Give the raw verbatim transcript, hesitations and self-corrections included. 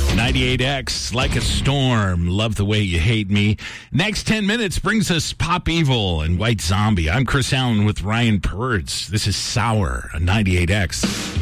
ninety-eight X, Like a Storm, Love the Way You Hate Me. Next ten minutes brings us Pop Evil and White Zombie. I'm Chris Allen with Ryan Purds. This is Sour on ninety-eight X.